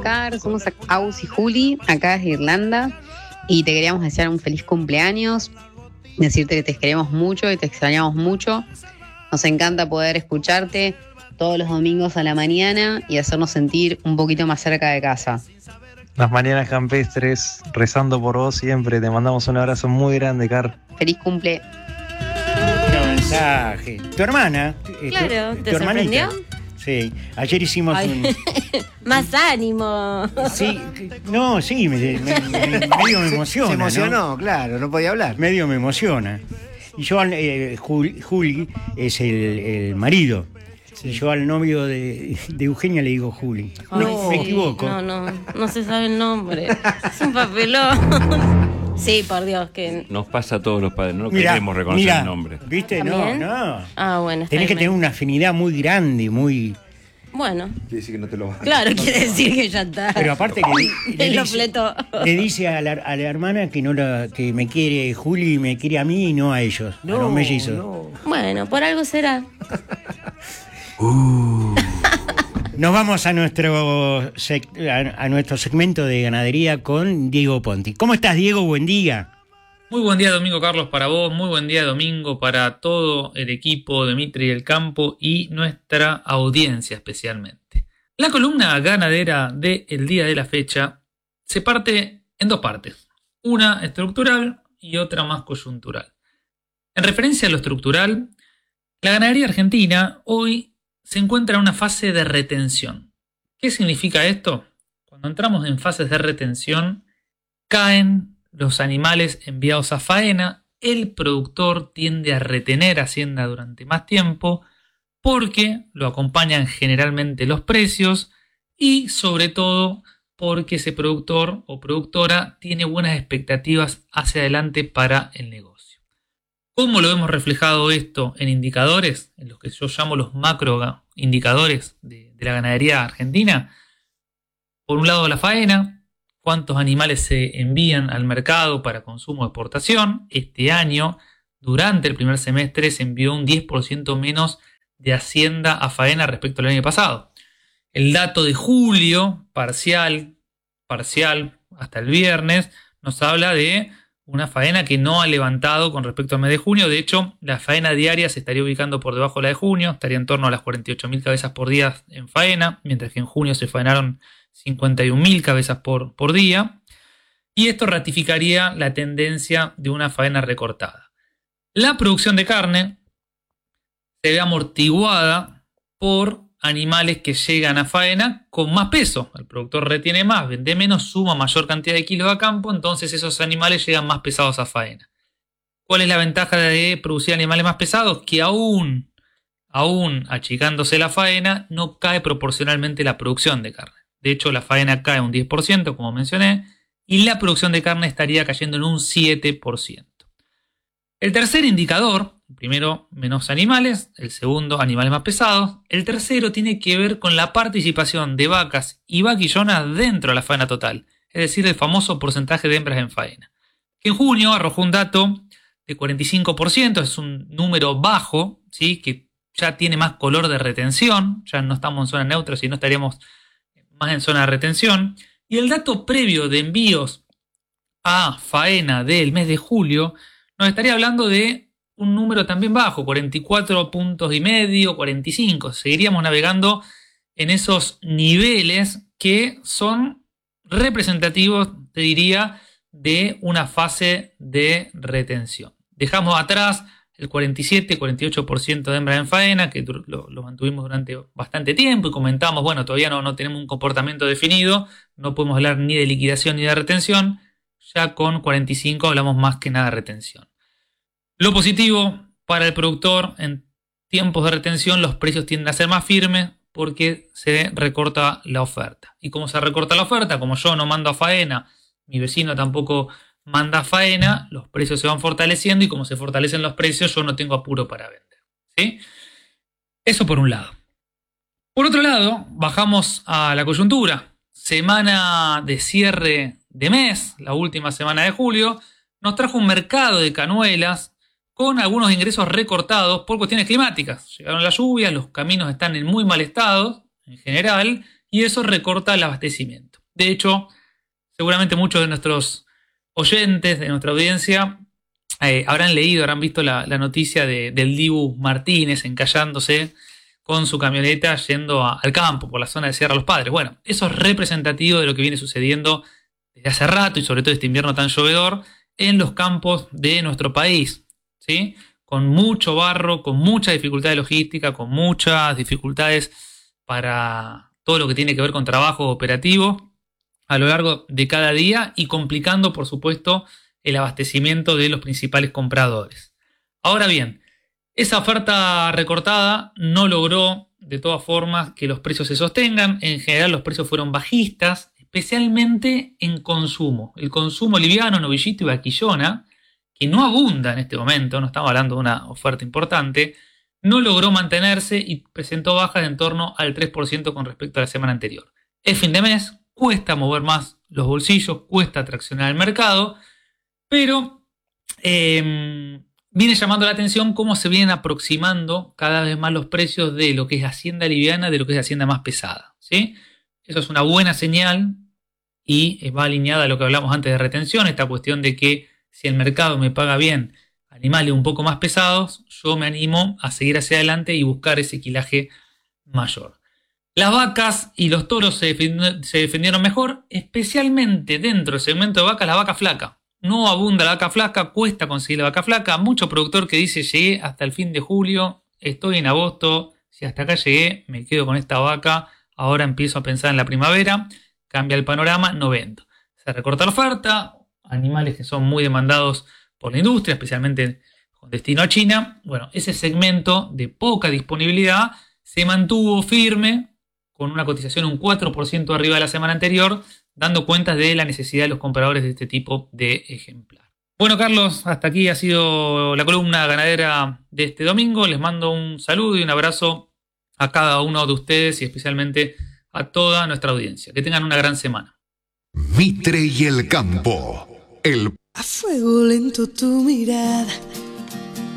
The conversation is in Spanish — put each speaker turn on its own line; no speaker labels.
Car, somos Aus y Juli, acá es Irlanda, y te queríamos desear un feliz cumpleaños, decirte que te queremos mucho y te extrañamos mucho. Nos encanta poder escucharte todos los domingos a la mañana y hacernos sentir un poquito más cerca de casa.
Las mañanas campestres, rezando por vos siempre. Te mandamos un abrazo muy grande, Car.
Feliz cumple.
Un mensaje. Tu hermana.
Claro, ¿te
tu hermanita.
sorprendió?
Sí, ayer hicimos un...
Más ánimo.
Sí, no, sí, medio me emociona.
Se emocionó,
¿no?
claro, no podía hablar.
Medio me emociona. Y yo, Juli es el marido. Sí. Y yo al novio de Eugenia le digo Juli.
Ay,
No, me equivoco.
No se sabe el nombre. Es un papelón. Sí, por Dios, que...
Nos pasa a todos los padres, no queremos reconocer el nombre.
¿Viste?
¿También?
No.
Ah, bueno.
Tenés que tener una afinidad muy grande, muy...
Bueno.
Quiere decir que no te lo vas a...
Claro, quiere decir que ya está.
Pero aparte le dice a la hermana que que me quiere Juli, me quiere a mí y no a ellos, a los mellizos. No.
Bueno, por algo será.
Nos vamos a nuestro segmento de ganadería con Diego Ponti. ¿Cómo estás, Diego? Buen día.
Muy buen día, domingo, Carlos, para vos. Muy buen día, domingo, para todo el equipo de Mitre y el Campo y nuestra audiencia especialmente. La columna ganadera del día de la fecha se parte en dos partes. Una estructural y otra más coyuntural. En referencia a lo estructural, la ganadería argentina hoy se encuentra en una fase de retención. ¿Qué significa esto? Cuando entramos en fases de retención, caen los animales enviados a faena, el productor tiende a retener hacienda durante más tiempo porque lo acompañan generalmente los precios y sobre todo porque ese productor o productora tiene buenas expectativas hacia adelante para el negocio. ¿Cómo lo hemos reflejado esto en indicadores, en los que yo llamo los macro indicadores de la ganadería argentina? Por un lado la faena, cuántos animales se envían al mercado para consumo de exportación. Este año, durante el primer semestre, se envió un 10% menos de hacienda a faena respecto al año pasado. El dato de julio, parcial, hasta el viernes, nos habla de una faena que no ha levantado con respecto al mes de junio. De hecho, la faena diaria se estaría ubicando por debajo de la de junio, estaría en torno a las 48.000 cabezas por día en faena, mientras que en junio se faenaron 51.000 cabezas por día. Y esto ratificaría la tendencia de una faena recortada. La producción de carne se ve amortiguada por animales que llegan a faena con más peso. El productor retiene más, vende menos, suma mayor cantidad de kilos a campo, entonces esos animales llegan más pesados a faena. ¿Cuál es la ventaja de producir animales más pesados? Que aún achicándose la faena, no cae proporcionalmente la producción de carne. De hecho, la faena cae un 10%, como mencioné, y la producción de carne estaría cayendo en un 7%. El tercer indicador, el primero, menos animales, el segundo, animales más pesados. El tercero tiene que ver con la participación de vacas y vaquillonas dentro de la faena total, es decir, el famoso porcentaje de hembras en faena, que en junio arrojó un dato de 45%, es un número bajo, ¿sí? Que ya tiene más color de retención, ya no estamos en zona neutra, sino estaríamos más en zona de retención. Y el dato previo de envíos a faena del mes de julio nos estaría hablando de un número también bajo, 44,5 puntos, 45. Seguiríamos navegando en esos niveles que son representativos, te diría, de una fase de retención. Dejamos atrás el 47-48% de hembras en faena, que lo mantuvimos durante bastante tiempo y comentamos, bueno, todavía no tenemos un comportamiento definido, no podemos hablar ni de liquidación ni de retención. Ya con 45 hablamos más que nada de retención. Lo positivo para el productor, en tiempos de retención los precios tienden a ser más firmes porque se recorta la oferta. ¿Y cómo se recorta la oferta? Como yo no mando a faena, mi vecino tampoco manda a faena, los precios se van fortaleciendo y como se fortalecen los precios yo no tengo apuro para vender. ¿Sí? Eso por un lado. Por otro lado, bajamos a la coyuntura. Semana de cierre de mes, la última semana de julio, nos trajo un mercado de canuelas con algunos ingresos recortados por cuestiones climáticas. Llegaron las lluvias, los caminos están en muy mal estado en general y eso recorta el abastecimiento. De hecho, seguramente muchos de nuestros oyentes, de nuestra audiencia, habrán leído, habrán visto la noticia del Dibu Martínez encallándose con su camioneta yendo al campo por la zona de Sierra Los Padres. Bueno, eso es representativo de lo que viene sucediendo desde hace rato y sobre todo este invierno tan llovedor en los campos de nuestro país, ¿sí? Con mucho barro, con mucha dificultad de logística, con muchas dificultades para todo lo que tiene que ver con trabajo operativo a lo largo de cada día y complicando, por supuesto, el abastecimiento de los principales compradores. Ahora bien, esa oferta recortada no logró, de todas formas, que los precios se sostengan. En general, los precios fueron bajistas, especialmente en consumo. El consumo liviano, novillito y vaquillona, que no abunda en este momento, no estamos hablando de una oferta importante, no logró mantenerse y presentó bajas de en torno al 3% con respecto a la semana anterior. Es fin de mes, cuesta mover más los bolsillos, cuesta traccionar el mercado, pero viene llamando la atención cómo se vienen aproximando cada vez más los precios de lo que es hacienda liviana de lo que es hacienda más pesada, ¿sí? Eso es una buena señal y va alineada a lo que hablamos antes de retención, esta cuestión de que si el mercado me paga bien animales un poco más pesados, yo me animo a seguir hacia adelante y buscar ese quilaje mayor. Las vacas y los toros se defendieron mejor, especialmente dentro del segmento de vacas, la vaca flaca. No abunda la vaca flaca, cuesta conseguir la vaca flaca. Mucho productor que dice llegué hasta el fin de julio, estoy en agosto, si hasta acá llegué me quedo con esta vaca, ahora empiezo a pensar en la primavera, cambia el panorama, no vendo. Se recorta la oferta, animales que son muy demandados por la industria, especialmente con destino a China. Bueno, ese segmento de poca disponibilidad se mantuvo firme con una cotización un 4% arriba de la semana anterior, dando cuenta de la necesidad de los compradores de este tipo de ejemplar. Bueno, Carlos, hasta aquí ha sido la columna ganadera de este domingo. Les mando un saludo y un abrazo a cada uno de ustedes y especialmente a toda nuestra audiencia. Que tengan una gran semana.
Mitre y el campo.
A fuego lento tu mirada